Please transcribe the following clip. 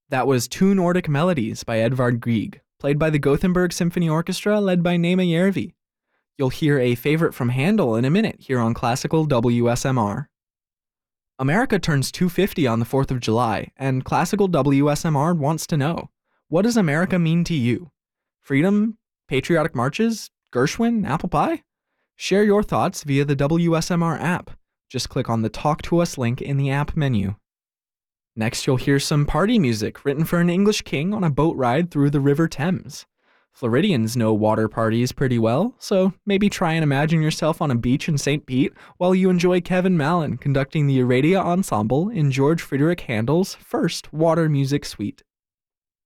That was Two Nordic Melodies by Edvard Grieg, played by the Gothenburg Symphony Orchestra led by Nema Järvi. You'll hear a favorite from Handel in a minute here on Classical WSMR. America turns 250 on the 4th of July, and Classical WSMR wants to know, what does America mean to you? Freedom? Patriotic marches? Gershwin? Apple pie? Share your thoughts via the WSMR app. Just click on the Talk to Us link in the app menu. Next, you'll hear some party music written for an English king on a boat ride through the River Thames. Floridians know water parties pretty well, so maybe try and imagine yourself on a beach in St. Pete while you enjoy Kevin Mallon conducting the Aradia Ensemble in George Friedrich Handel's first Water Music Suite.